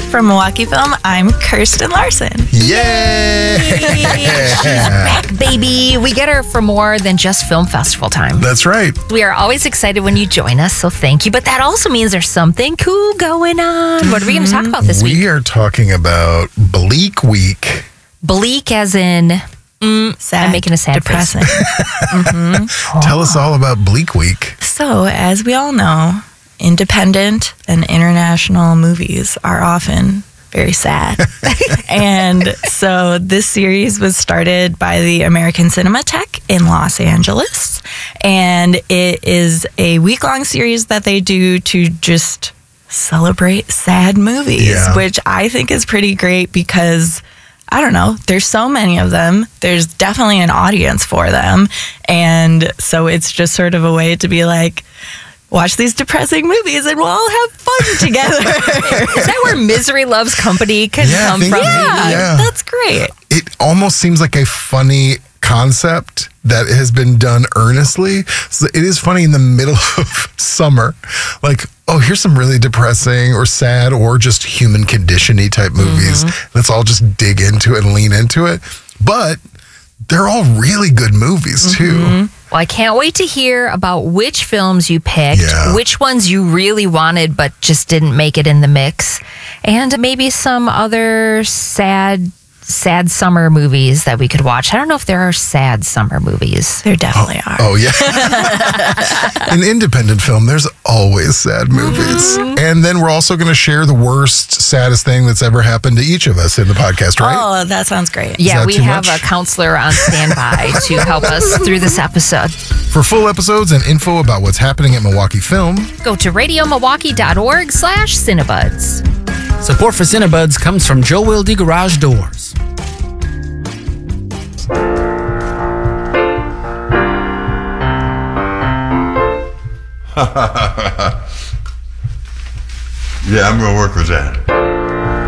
From Milwaukee Film, I'm Kirsten Larson. Yay! She's back, baby. We get her for more than just film festival time. That's right. We are always excited when you join us, so thank you. But that also means there's something cool going on. What are we going to talk about this week? We are talking about Bleak Week. Bleak as in... Sad, I'm making a sad depressing. Tell us all about Bleak Week. So, as we all know, independent and international movies are often very sad. And so this series was started by the American Cinematheque in Los Angeles. And it is a week-long series that they do to just celebrate sad movies, which I think is pretty great because... I don't know. There's so many of them. There's definitely an audience for them. And so it's just sort of a way to be like, watch these depressing movies and we'll all have fun together. Is that where Misery Loves Company can come from? Yeah, that's great. It almost seems like a funny concept that has been done earnestly. So it is funny in the middle of summer. Like, oh, here's some really depressing or sad or just human condition-y type movies. Let's all just dig into it and lean into it. But they're all really good movies, too. Well, I can't wait to hear about which films you picked, which ones you really wanted but just didn't make it in the mix, and maybe some other sad summer movies that we could watch. I don't know if there are sad summer movies. There definitely are. Oh, yeah. In independent film, there's always sad movies. And then we're also going to share the worst, saddest thing that's ever happened to each of us in the podcast, right? Oh, that sounds great. Yeah, we have a counselor on standby to help us through this episode. For full episodes and info about what's happening at Milwaukee Film, go to radiomilwaukee.org/Cinebuds. Support for Cinebuds comes from Joe Wilde Garage Doors. Yeah, I'm going to work with that.